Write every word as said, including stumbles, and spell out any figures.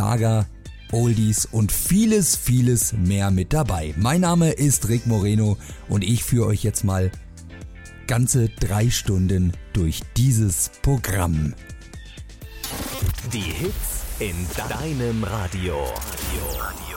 Schlager, Oldies und vieles, vieles mehr mit dabei. Mein Name ist Rick Moreno und ich führe euch jetzt mal ganze drei Stunden durch dieses Programm. Die Hits in deinem Radio. Radio.